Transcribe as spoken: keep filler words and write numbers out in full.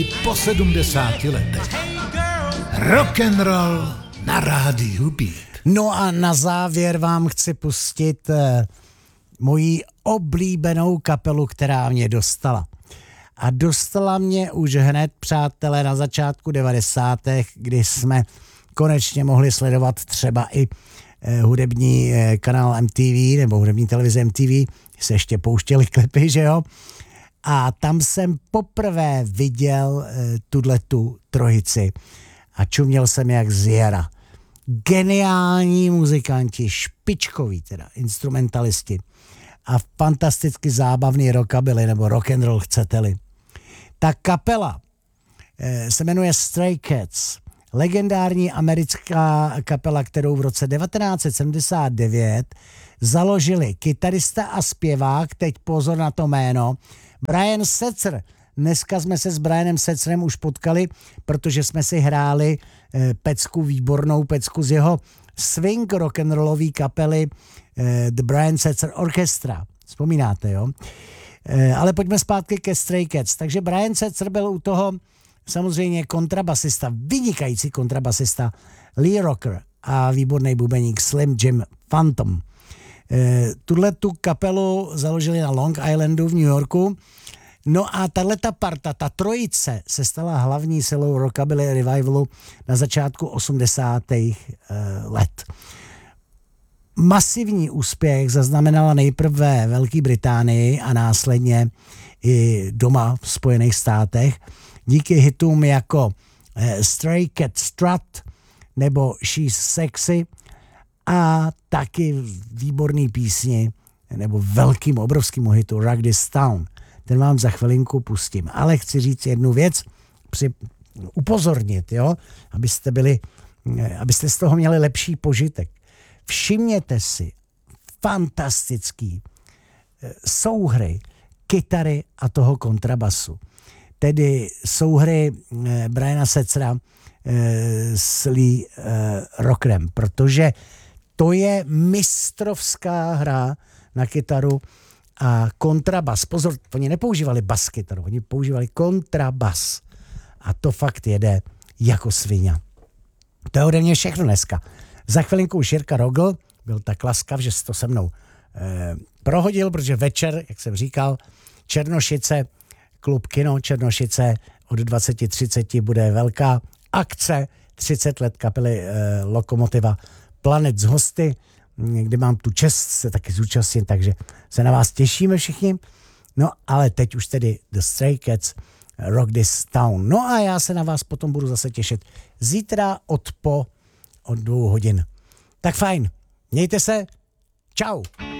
Po sedmdesáti letech. Rock and roll na rádiu Beat. No a na závěr vám chci pustit eh, moji oblíbenou kapelu, která mě dostala. A dostala mě už hned, přátelé, na začátku devadesátých, kdy jsme konečně mohli sledovat třeba i eh, hudební eh, kanál M T V nebo hudební televize M T V, se ještě pouštěli klipy, že jo? A tam jsem poprvé viděl eh, tuhletu trojici a čuměl jsem jak z jara. Geniální muzikanti, špičkoví teda, instrumentalisti a fantasticky zábavný rockabilly nebo rock and roll, chcete-li. Ta kapela eh, se jmenuje Stray Cats, legendární americká kapela, kterou v roce devatenáct set sedmdesát devět založili kytarista a zpěvák, teď pozor na to jméno, Brian Setzer. Dneska jsme se s Brianem Setzerem už potkali, protože jsme si hráli eh, pecku, výbornou pecku z jeho swing rock'n'rollový kapely eh, The Brian Setzer Orchestra. Vzpomínáte, jo? Eh, ale pojďme zpátky ke Stray Cats. Takže Brian Setzer byl u toho samozřejmě kontrabasista, vynikající kontrabasista Lee Rocker a výborný bubeník Slim Jim Phantom. Eh, tuhle tu kapelu založili na Long Islandu v New Yorku. No a tahleta parta, ta trojice se stala hlavní silou rockabilly revivalu na začátku osmdesátých let. Masivní úspěch zaznamenala nejprve Velké Británii a následně i doma v Spojených státech díky hitům jako Stray Cat Strut nebo She's Sexy a taky výborný písni nebo velkým obrovským hitu Rock This Town. Ten vám za chvilinku pustím. Ale chci říct jednu věc, při, upozornit, jo, abyste byli, abyste z toho měli lepší požitek. Všimněte si fantastický souhry kytary a toho kontrabasu. Tedy souhry Briana Setzera s Lee Rockerem, protože to je mistrovská hra na kytaru a kontrabas. Pozor, oni nepoužívali bas kytaru, oni používali kontrabas. A to fakt jede jako svině. To je ode mě všechno dneska. Za chvilinku už Jirka Rogl byl tak laskav, že si to se mnou eh, prohodil, protože večer, jak jsem říkal, Černošice, klub Kino Černošice od dvacet třicet bude velká akce, třicet let kapely eh, Lokomotiva Planet z hosty, kde mám tu čest se taky zúčastnit, takže se na vás těšíme všichni. No ale teď už tedy The Stray Cats, Rock This Town. No a já se na vás potom budu zase těšit zítra od po od dvou hodin. Tak fajn, mějte se, čau.